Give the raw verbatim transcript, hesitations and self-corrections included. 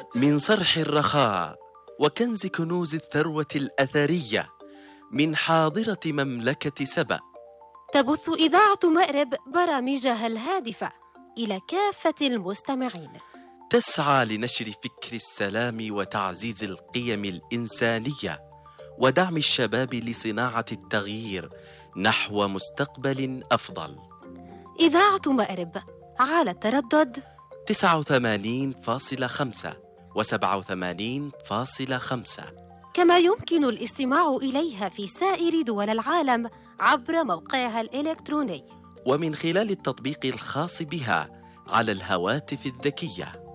من صرح الرخاء وكنز كنوز الثروة الأثرية من حاضرة مملكة سبأ، تبث إذاعة مأرب برامجها الهادفة إلى كافة المستمعين، تسعى لنشر فكر السلام وتعزيز القيم الإنسانية ودعم الشباب لصناعة التغيير نحو مستقبل أفضل. إذاعة مأرب على التردد تسعة وثمانين فاصلة خمسة وسبعة وثمانين فاصلة خمسة، كما يمكن الاستماع إليها في سائر دول العالم عبر موقعها الإلكتروني ومن خلال التطبيق الخاص بها على الهواتف الذكية.